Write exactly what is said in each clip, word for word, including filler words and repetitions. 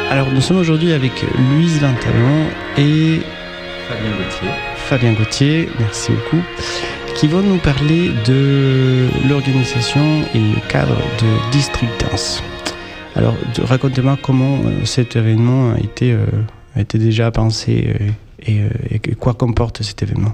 Alors nous sommes aujourd'hui avec Louise Vintalon et Fabien Gauthier. Fabien Gauthier, merci beaucoup, qui vont nous parler de l'organisation et le cadre de District Dance. Alors racontez-moi comment euh, cet événement a été, euh, a été déjà pensé euh, et, euh, et quoi comporte cet événement.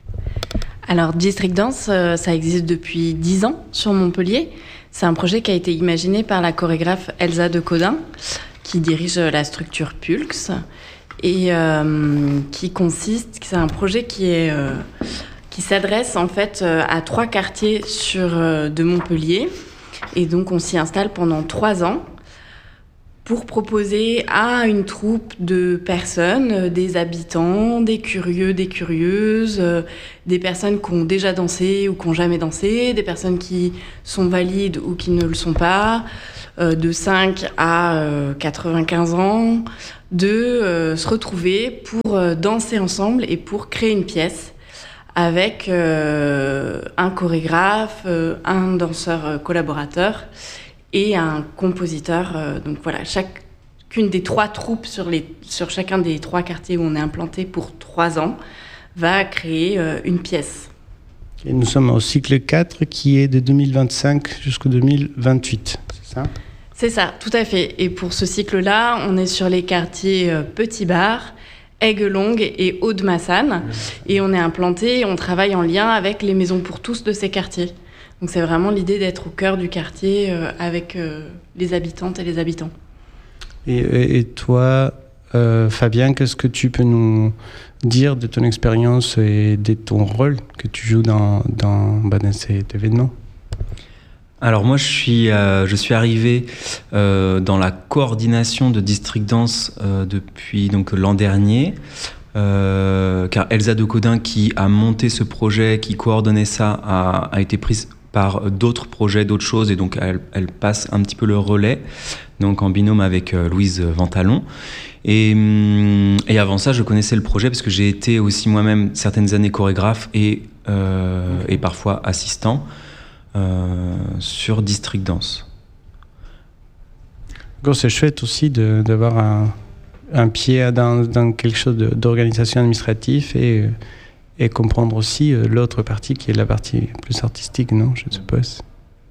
Alors District Dance, euh, ça existe depuis dix ans sur Montpellier. C'est un projet qui a été imaginé par la chorégraphe Elsa de Caudin, qui dirige la structure Pulx et euh, qui consiste, c'est un projet qui est euh, qui s'adresse en fait euh, à trois quartiers sur euh, de Montpellier, et donc on s'y installe pendant trois ans pour proposer à une troupe de personnes, euh, des habitants, des curieux, des curieuses, euh, des personnes qui ont déjà dansé ou qui n'ont jamais dansé, des personnes qui sont valides ou qui ne le sont pas, de cinq à quatre-vingt-quinze ans, de euh, se retrouver pour euh, danser ensemble et pour créer une pièce avec euh, un chorégraphe, euh, un danseur collaborateur et un compositeur. Euh, donc voilà, chacune des trois troupes sur, les, sur chacun des trois quartiers où on est implanté pour trois ans va créer euh, une pièce. Et nous sommes au cycle quatre qui est de deux mille vingt-cinq jusqu'en deux mille vingt-huit, c'est ça ? C'est ça, tout à fait. Et pour ce cycle-là, on est sur les quartiers euh, Petit Bar, Aigues-Longues et Hauts-de-Massanes. Et on est implanté, on travaille en lien avec les maisons pour tous de ces quartiers. Donc c'est vraiment l'idée d'être au cœur du quartier euh, avec euh, les habitantes et les habitants. Et, et toi, euh, Fabien, qu'est-ce que tu peux nous dire de ton expérience et de ton rôle que tu joues dans, dans, bah, dans cet événement ? Alors moi je suis, euh, je suis arrivé euh, dans la coordination de District Dance euh, depuis donc, l'an dernier, euh, car Elsa de Caudin, qui a monté ce projet, qui coordonnait ça, a, a été prise par d'autres projets, d'autres choses, et donc elle, elle passe un petit peu le relais, donc en binôme avec euh, Louise Vintalon. Et, et avant ça, je connaissais le projet parce que j'ai été aussi moi-même certaines années chorégraphe et, euh, et parfois assistant. Euh, sur District Dance. Donc c'est chouette aussi de, d'avoir un, un pied dans, dans quelque chose de, d'organisation administrative et, et comprendre aussi l'autre partie qui est la partie plus artistique, non, je suppose.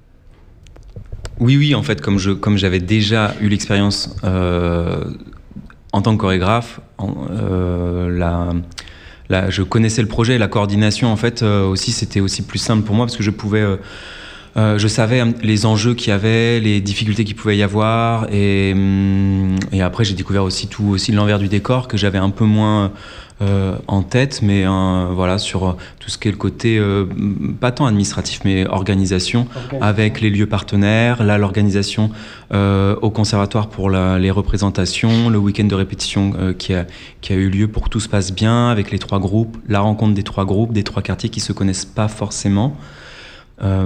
Oui, oui, en fait, comme, je, comme j'avais déjà eu l'expérience euh, en tant que chorégraphe, en, euh, la... Là, je connaissais le projet et la coordination, en fait, euh, aussi, c'était aussi plus simple pour moi parce que je pouvais, euh, euh, je savais les enjeux qu'il y avait, les difficultés qu'il pouvait y avoir, et, et après, j'ai découvert aussi tout, aussi l'envers du décor que j'avais un peu moins euh, en tête, mais euh, voilà, sur tout ce qui est le côté, euh, pas tant administratif, mais organisation, organisation, avec les lieux partenaires, là, l'organisation euh, au conservatoire pour la, les représentations, le week-end de répétition euh, qui, a, qui a eu lieu pour que tout se passe bien, avec les trois groupes, la rencontre des trois groupes, des trois quartiers qui ne se connaissent pas forcément. Euh,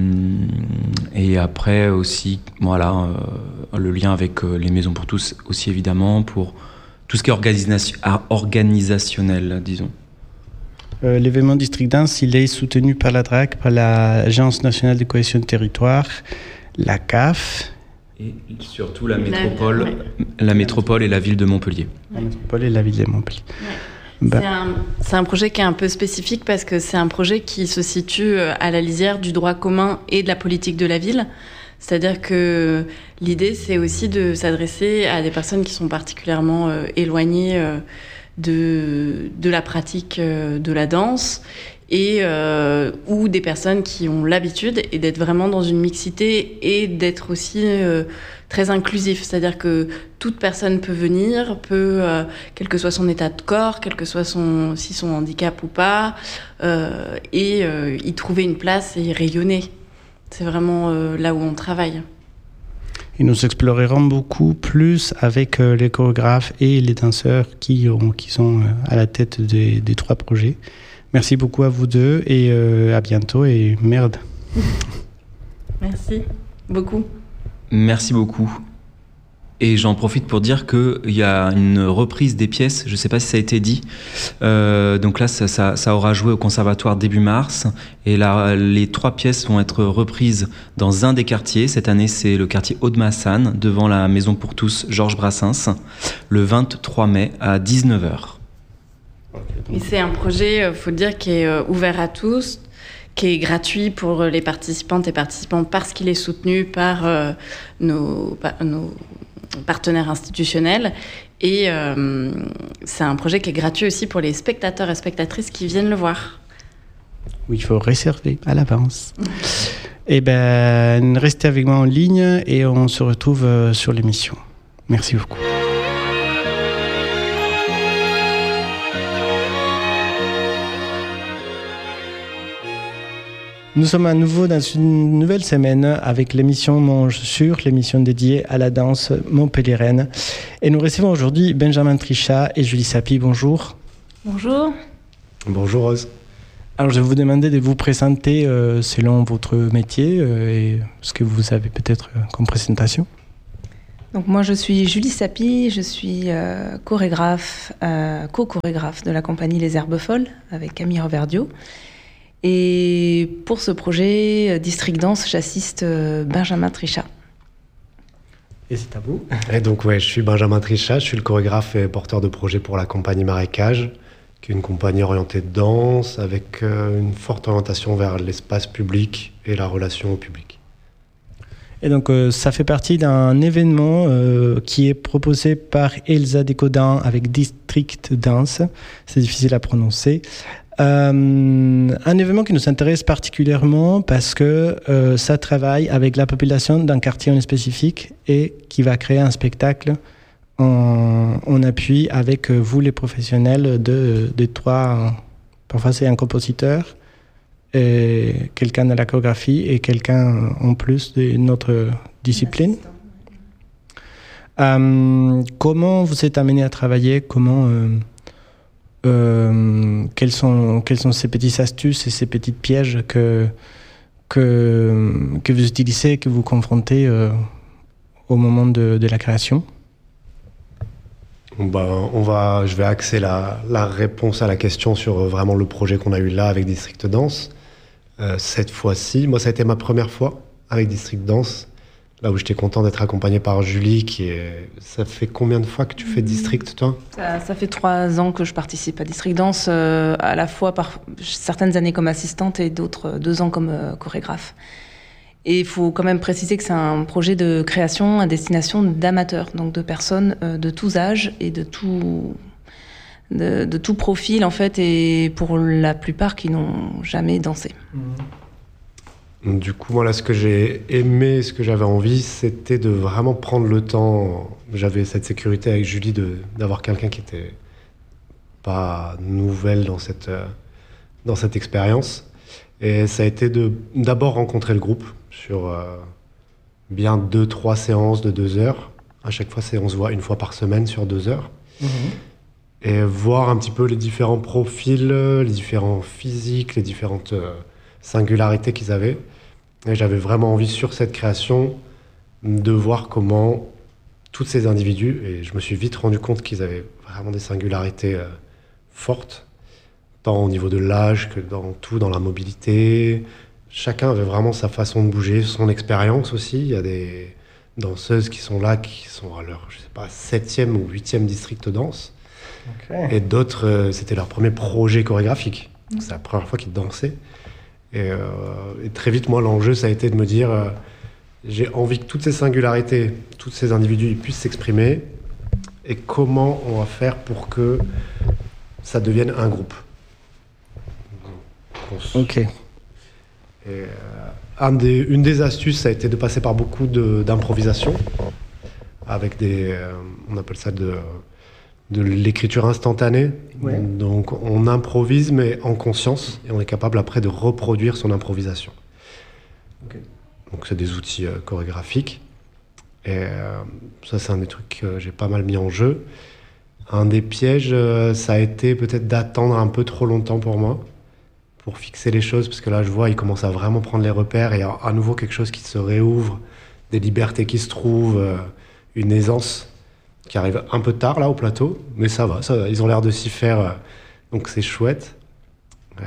et après aussi, voilà, euh, le lien avec euh, les maisons pour tous aussi, évidemment, pour tout ce qui est organisation, organisationnel, disons. Euh, l'événement District Dance, il est soutenu par la D R A C, par l'Agence nationale de cohésion de territoire, la C A F. Et surtout la métropole, la, la métropole et la ville de Montpellier. La métropole et la ville de Montpellier. Ouais. Bah. C'est, un, c'est un projet qui est un peu spécifique parce que c'est un projet qui se situe à la lisière du droit commun et de la politique de la ville. C'est-à-dire que l'idée, c'est aussi de s'adresser à des personnes qui sont particulièrement euh, éloignées euh, de, de la pratique euh, de la danse et, euh, ou des personnes qui ont l'habitude et d'être vraiment dans une mixité et d'être aussi euh, très inclusif. C'est-à-dire que toute personne peut venir, peut, euh, quel que soit son état de corps, quel que soit son, si son handicap ou pas, euh, et euh, y trouver une place et y rayonner. C'est vraiment euh, là où on travaille. Et nous explorerons beaucoup plus avec euh, les chorégraphes et les danseurs qui, ont, qui sont euh, à la tête des, des trois projets. Merci beaucoup à vous deux et euh, à bientôt et merde. Merci beaucoup. Merci beaucoup. Et j'en profite pour dire qu'il y a une reprise des pièces, je ne sais pas si ça a été dit. Euh, donc là, ça, ça, ça aura joué au conservatoire début mars. Et là, les trois pièces vont être reprises dans un des quartiers. Cette année, c'est le quartier Aude-Massane, devant la Maison pour tous Georges Brassens, le vingt-trois mai à dix-neuf heures. Et c'est un projet, il faut le dire, qui est ouvert à tous, qui est gratuit pour les participantes et participants parce qu'il est soutenu par euh, nos, par, nos partenaires institutionnels. Et euh, c'est un projet qui est gratuit aussi pour les spectateurs et spectatrices qui viennent le voir. Oui, il faut réserver à l'avance. Eh bien, restez avec moi en ligne et on se retrouve sur l'émission. Merci beaucoup. Nous sommes à nouveau dans une nouvelle semaine avec l'émission Mange Sûr, l'émission dédiée à la danse montpelliéraine. Et nous recevons aujourd'hui Benjamin Trichat et Julie Sapie. Bonjour. Bonjour. Bonjour Rose. Alors je vais vous demander de vous présenter euh, selon votre métier euh, et ce que vous avez peut-être euh, comme présentation. Donc moi je suis Julie Sapie, je suis euh, chorégraphe, euh, co-chorégraphe de la compagnie Les Herbes Folles avec Camille Reverdio. Et pour ce projet euh, District Dance, j'assiste euh, Benjamin Trichat. Et c'est à vous. Et donc ouais, je suis Benjamin Trichat, je suis le chorégraphe et porteur de projet pour la compagnie Marécage, qui est une compagnie orientée de danse avec euh, une forte orientation vers l'espace public et la relation au public. Et donc euh, ça fait partie d'un événement euh, qui est proposé par Elsa Descodins avec District Dance, c'est difficile à prononcer. Euh, un événement qui nous intéresse particulièrement parce que euh, ça travaille avec la population d'un quartier en spécifique et qui va créer un spectacle en, en appui avec vous les professionnels de, de trois, parfois c'est un compositeur, et quelqu'un de la chorégraphie et quelqu'un en plus de notre discipline. Euh, comment vous êtes amené à travailler, comment... Euh, Euh, quelles sont, quelles sont ces petites astuces et ces petits pièges que, que, que vous utilisez, que vous confrontez euh, au moment de, de la création? Ben, on va, je vais axer la, la réponse à la question sur euh, vraiment le projet qu'on a eu là avec District Dance. Euh, cette fois-ci, moi ça a été ma première fois avec District Dance, là où j'étais content d'être accompagné par Julie, qui est... Ça fait combien de fois que tu fais District, toi ? ça, ça fait trois ans que je participe à District Dance, euh, à la fois par certaines années comme assistante et d'autres deux ans comme euh, chorégraphe. Et il faut quand même préciser que c'est un projet de création à destination d'amateurs, donc de personnes euh, de tous âges et de tout, de, de tout profil, en fait, et pour la plupart qui n'ont jamais dansé. Mmh. Du coup, moi, là, ce que j'ai aimé, ce que j'avais envie, c'était de vraiment prendre le temps. J'avais cette sécurité avec Julie de, d'avoir quelqu'un qui était pas nouvelle dans cette, dans cette expérience. Et ça a été de d'abord rencontrer le groupe sur euh, bien deux, trois séances de deux heures. À chaque fois, c'est, on se voit une fois par semaine sur deux heures. Mmh. Et voir un petit peu les différents profils, les différents physiques, les différentes... Euh, singularité qu'ils avaient. Et j'avais vraiment envie sur cette création de voir comment tous ces individus, et je me suis vite rendu compte qu'ils avaient vraiment des singularités euh, fortes, tant au niveau de l'âge que dans tout, dans la mobilité. Chacun avait vraiment sa façon de bouger, son expérience aussi. Il y a des danseuses qui sont là, qui sont à leur, je sais pas, septième ou huitième district danse. Okay. Et d'autres, euh, c'était leur premier projet chorégraphique. Donc, c'est la première fois qu'ils dansaient. Et, euh, et très vite, moi, l'enjeu, ça a été de me dire euh, j'ai envie que toutes ces singularités, tous ces individus, ils puissent s'exprimer. Et comment on va faire pour que ça devienne un groupe. Ok. Et, euh, un des, une des astuces, ça a été de passer par beaucoup de, d'improvisation, avec des, euh, on appelle ça de, de l'écriture instantanée. Ouais. Donc on improvise, mais en conscience, et on est capable après de reproduire son improvisation. Okay. Donc c'est des outils euh, chorégraphiques. Et euh, ça, c'est un des trucs que j'ai pas mal mis en jeu. Un des pièges, euh, ça a été peut-être d'attendre un peu trop longtemps pour moi, pour fixer les choses, parce que là, je vois, il commence à vraiment prendre les repères, et il y a à nouveau quelque chose qui se réouvre, des libertés qui se trouvent. Euh, une aisance qui arrive un peu tard là au plateau, mais ça va, ça va. Ils ont l'air de s'y faire, euh, donc c'est chouette. Euh...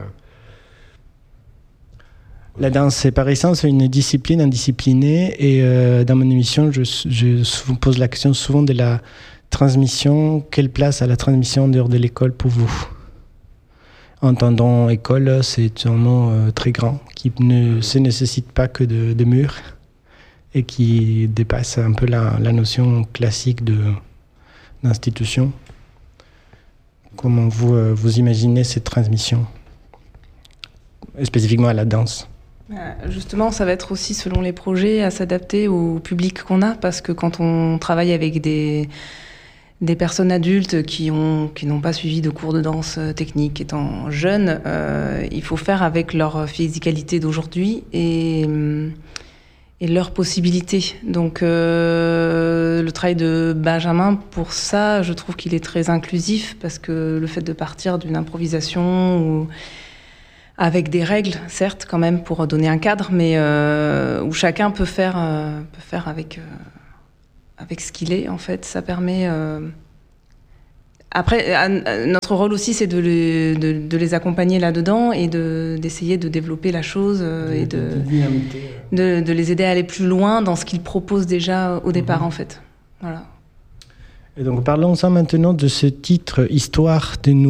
La danse, c'est par essence une discipline indisciplinée, et euh, dans mon émission, je, je vous pose la question souvent de la transmission. Quelle place a la transmission en dehors de l'école pour vous? Entendons école, c'est un mot euh, très grand qui ne se nécessite pas que de, de murs et qui dépasse un peu la, la notion classique de, d'institution. Comment vous, euh, vous imaginez cette transmission, spécifiquement à la danse? Justement, ça va être aussi selon les projets à s'adapter au public qu'on a, parce que quand on travaille avec des, des personnes adultes qui ont, qui n'ont pas suivi de cours de danse technique étant jeunes, euh, il faut faire avec leur physicalité d'aujourd'hui et, et leurs possibilités. Donc euh, le travail de Benjamin, pour ça, je trouve qu'il est très inclusif, parce que le fait de partir d'une improvisation ou avec des règles, certes, quand même, pour donner un cadre, mais euh, où chacun peut faire, euh, peut faire avec, euh, avec ce qu'il est, en fait. Ça permet... Euh... Après, à, à, notre rôle aussi, c'est de les, de, de les accompagner là-dedans et de, d'essayer de développer la chose euh, de, et de, de, de, de les aider à aller plus loin dans ce qu'ils proposent déjà au départ, mmh. en fait. Voilà. Et donc, parlons-en maintenant de ce titre « Histoire de nous ».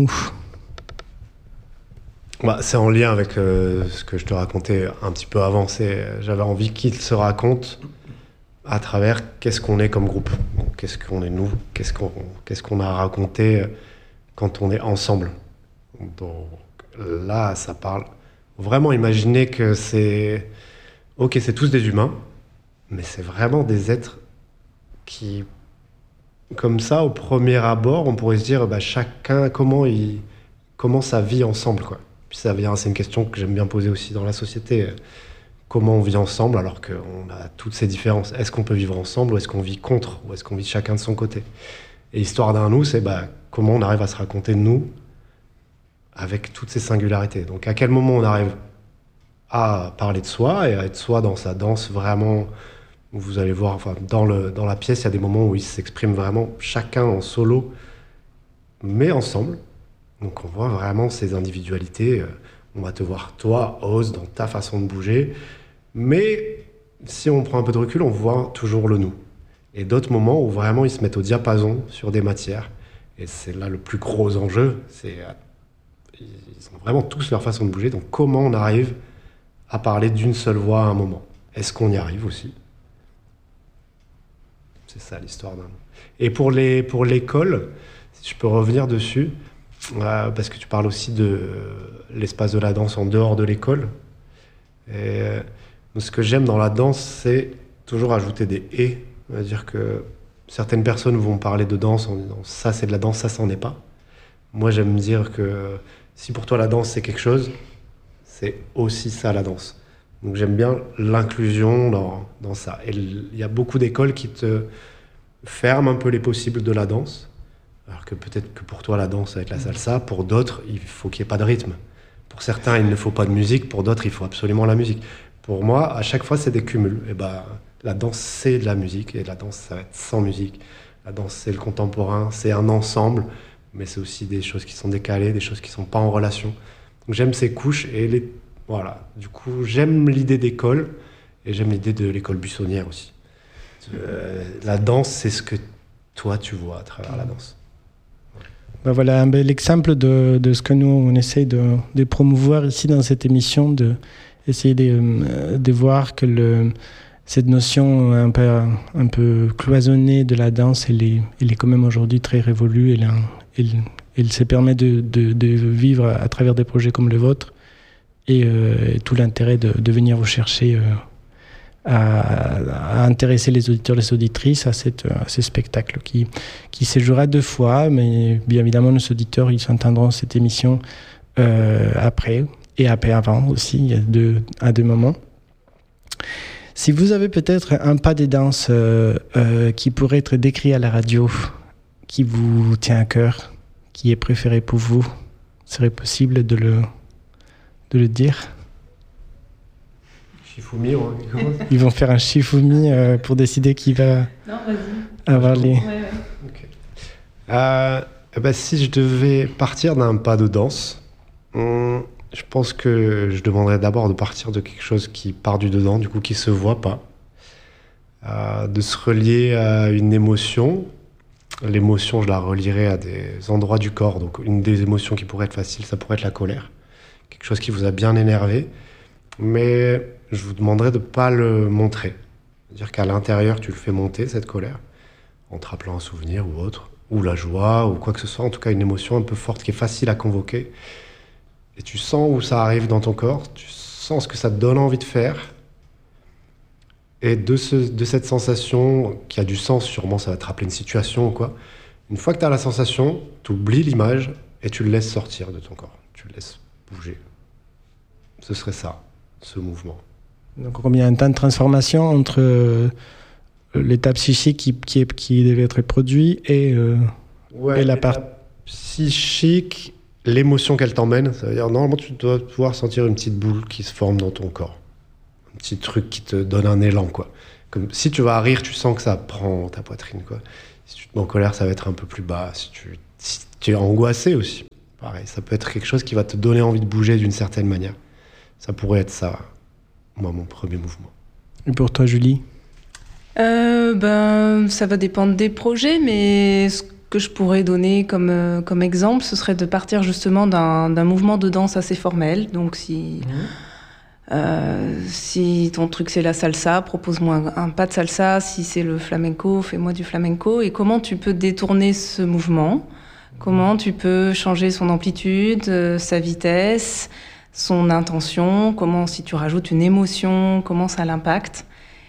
Bah, c'est en lien avec euh, ce que je te racontais un petit peu avant. C'est, j'avais envie qu'il se raconte à travers qu'est-ce qu'on est comme groupe. Donc, qu'est-ce qu'on est nous, qu'est-ce qu'on, qu'est-ce qu'on a raconté quand on est ensemble. Donc là, ça parle. Vraiment imaginer que c'est... Ok, c'est tous des humains, mais c'est vraiment des êtres qui... Comme ça, au premier abord, on pourrait se dire, bah, chacun, comment, il, comment ça vit ensemble, quoi. Puis ça vient, c'est une question que j'aime bien poser aussi dans la société. Comment on vit ensemble alors qu'on a toutes ces différences? Est-ce qu'on peut vivre ensemble ou est-ce qu'on vit contre? Ou est-ce qu'on vit chacun de son côté? Et Histoire d'un nous, c'est bah, comment on arrive à se raconter nous avec toutes ces singularités. Donc à quel moment on arrive à parler de soi et à être soi dans sa danse vraiment, où vous allez voir, enfin, dans, le, dans la pièce, il y a des moments où ils s'expriment vraiment chacun en solo, mais ensemble. Donc on voit vraiment ces individualités. On va te voir, toi, Oz, dans ta façon de bouger. Mais si on prend un peu de recul, on voit toujours le nous. Et d'autres moments où vraiment ils se mettent au diapason sur des matières. Et c'est là le plus gros enjeu. C'est, ils ont vraiment tous leur façon de bouger. Donc comment on arrive à parler d'une seule voix à un moment? Est-ce qu'on y arrive aussi? C'est ça l'histoire d'un nous. Et pour, les, pour l'école, si je peux revenir dessus... Euh, parce que tu parles aussi de euh, l'espace de la danse en dehors de l'école. Et euh, ce que j'aime dans la danse, c'est toujours ajouter des « et ». C'est-à-dire que certaines personnes vont parler de danse en disant « ça c'est de la danse, ça c'en est pas ». Moi j'aime dire que si pour toi la danse c'est quelque chose, c'est aussi ça la danse. Donc j'aime bien l'inclusion dans, dans ça. Et il y a beaucoup d'écoles qui te ferment un peu les possibles de la danse. Alors que peut-être que pour toi, la danse, ça va être la salsa. Pour d'autres, il faut qu'il n'y ait pas de rythme. Pour certains, il ne faut pas de musique. Pour d'autres, il faut absolument la musique. Pour moi, à chaque fois, c'est des cumuls. Et ben, la danse, c'est de la musique. Et la danse, ça va être sans musique. La danse, c'est le contemporain. C'est un ensemble. Mais c'est aussi des choses qui sont décalées, des choses qui ne sont pas en relation. Donc, j'aime ces couches. Et les... voilà. Du coup, j'aime l'idée d'école. Et j'aime l'idée de l'école buissonnière aussi. Euh, la danse, c'est ce que toi, tu vois à travers la danse. Ben voilà un bel exemple de, de ce que nous, on essaie de, de promouvoir ici dans cette émission, de essayer de, de voir que le, cette notion un peu, un peu cloisonnée de la danse, elle est, elle est quand même aujourd'hui très révolue. Elle, elle, elle se permet de, de, de vivre à travers des projets comme le vôtre, et, euh, et tout l'intérêt de, de venir vous chercher euh, à, à intéresser les auditeurs, les auditrices à, cette, à ce spectacle qui, qui se jouera deux fois, mais bien évidemment nos auditeurs ils entendront cette émission euh, après et après avant aussi, il y a deux, à deux moments. Si vous avez peut-être un pas de danse euh, euh, qui pourrait être décrit à la radio, qui vous tient à cœur, qui est préféré pour vous, serait possible de le, de le dire? Shifumi, on Ils vont faire un Shifumi euh, pour décider qui va non, vas-y. avoir les... Ouais, ouais. Okay. Euh, eh ben, si je devais partir d'un pas de danse, hum, je pense que je demanderais d'abord de partir de quelque chose qui part du dedans, du coup qui se voit pas, euh, de se relier à une émotion. L'émotion, je la relierais à des endroits du corps. Donc une des émotions qui pourrait être facile, ça pourrait être la colère, quelque chose qui vous a bien énervé, mais je vous demanderais de pas le montrer. C'est-à-dire qu'à l'intérieur, tu le fais monter cette colère, en te rappelant un souvenir ou autre, ou la joie ou quoi que ce soit, en tout cas une émotion un peu forte qui est facile à convoquer. Et tu sens où ça arrive dans ton corps, tu sens ce que ça te donne envie de faire. Et de, ce, de cette sensation qui a du sens, sûrement ça va te rappeler une situation ou quoi, une fois que tu as la sensation, tu oublies l'image et tu le laisses sortir de ton corps. Tu le laisses bouger. Ce serait ça, ce mouvement. Donc combien il y a un temps de transformation entre euh, l'état psychique qui, qui, est, qui devait être produit et, euh, ouais, et la part psychique, l'émotion qu'elle t'emmène, ça veut dire normalement tu dois pouvoir sentir une petite boule qui se forme dans ton corps. Un petit truc qui te donne un élan, quoi. Comme si tu vas rire, tu sens que ça prend ta poitrine, quoi. Si tu te mets en colère, ça va être un peu plus bas. Si tu, si tu es angoissé aussi, pareil, ça peut être quelque chose qui va te donner envie de bouger d'une certaine manière. Ça pourrait être ça, moi, mon premier mouvement. Et pour toi, Julie ? euh, ben, ça va dépendre des projets, mais ce que je pourrais donner comme, euh, comme exemple, ce serait de partir justement d'un, d'un mouvement de danse assez formel. Donc si... Mmh. Euh, si ton truc c'est la salsa, propose-moi un, un pas de salsa. Si c'est le flamenco, fais-moi du flamenco. Et comment tu peux détourner ce mouvement ? Comment tu peux changer son amplitude, euh, sa vitesse, son intention ? Comment, si tu rajoutes une émotion, comment ça l'impacte ?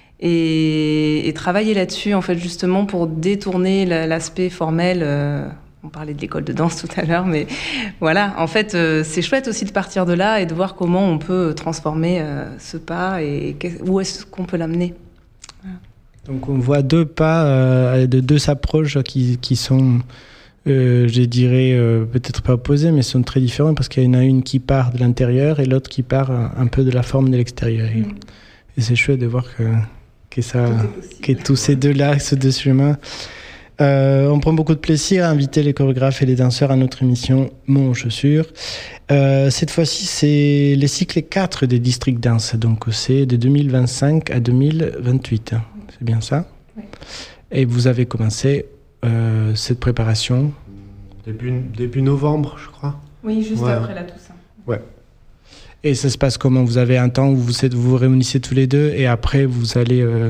et, et travailler là-dessus, en fait, justement pour détourner la, l'aspect formel. Euh, On parlait de l'école de danse tout à l'heure, mais voilà, en fait, euh, c'est chouette aussi de partir de là et de voir comment on peut transformer euh, ce pas et où est-ce qu'on peut l'amener. Voilà. Donc on voit deux pas, euh, de deux approches qui, qui sont, euh, je dirais, euh, peut-être pas opposées, mais sont très différentes parce qu'il y en a une qui part de l'intérieur et l'autre qui part un peu de la forme de l'extérieur. Mmh. Et c'est chouette de voir que, que, ça, que tous ces deux-là, ces deux chemins... Euh, on prend beaucoup de plaisir à inviter les chorégraphes et les danseurs à notre émission Mon Chaussure. Euh, cette fois-ci, c'est les cycles quatre des District Dance, donc c'est de deux mille vingt-cinq à deux mille vingt-huit. C'est bien ça ? Oui. Et vous avez commencé euh, cette préparation début, début novembre, je crois. Oui, juste ouais. après la Toussaint. Ouais. Et ça se passe comment ? Vous avez un temps où vous êtes, vous, vous réunissez tous les deux et après vous allez... Euh,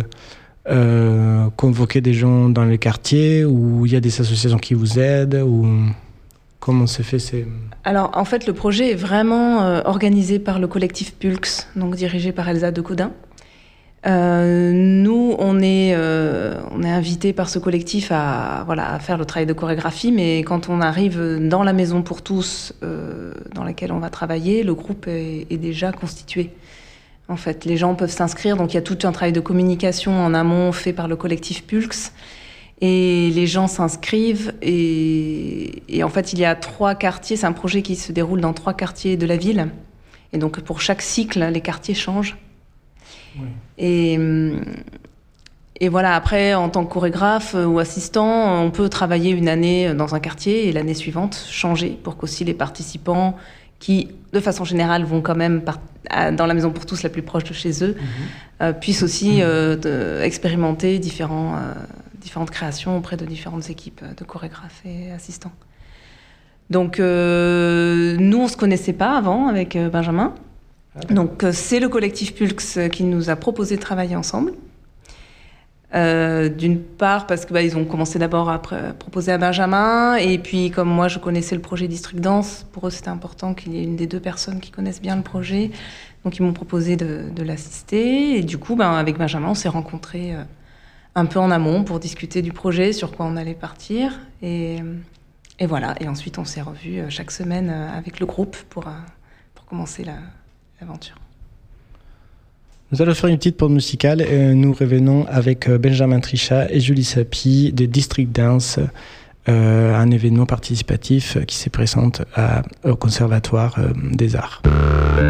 Euh, convoquer des gens dans les quartiers ou il y a des associations qui vous aident ou comment se fait ces... Alors en fait le projet est vraiment euh, organisé par le collectif Pulx, donc dirigé par Elsa de Codin. Euh, nous on est euh, on est invité par ce collectif à voilà à faire le travail de chorégraphie, mais quand on arrive dans la maison pour tous euh, dans laquelle on va travailler, le groupe est, est déjà constitué. En fait, les gens peuvent s'inscrire, donc il y a tout un travail de communication en amont fait par le collectif Pulx. Et les gens s'inscrivent et, et en fait, il y a trois quartiers. C'est un projet qui se déroule dans trois quartiers de la ville. Et donc, pour chaque cycle, les quartiers changent. Oui. Et, et voilà, après, en tant que chorégraphe ou assistant, on peut travailler une année dans un quartier et l'année suivante changer pour qu'aussi les participants qui, de façon générale, vont quand même par- à, dans la maison pour tous la plus proche de chez eux, mmh. euh, puissent aussi euh, de, expérimenter différents, euh, différentes créations auprès de différentes équipes de chorégraphes et assistants. Donc, euh, nous, on ne se connaissait pas avant avec euh, Benjamin. Ah, Donc, euh, c'est le collectif Pulx qui nous a proposé de travailler ensemble. Euh, d'une part parce que bah, ils ont commencé d'abord à pr- proposer à Benjamin, et puis comme moi je connaissais le projet District Dance, pour eux c'était important qu'il y ait une des deux personnes qui connaissent bien le projet, donc ils m'ont proposé de, de l'assister, et du coup bah, avec Benjamin on s'est rencontrés euh, un peu en amont pour discuter du projet, sur quoi on allait partir, et, et voilà, et ensuite on s'est revus euh, chaque semaine euh, avec le groupe pour, euh, pour commencer la, l'aventure. Nous allons faire une petite pause musicale et nous revenons avec Benjamin Trichat et Julie Sapie de District Dance, euh, un événement participatif qui se présente à, au Conservatoire des Arts.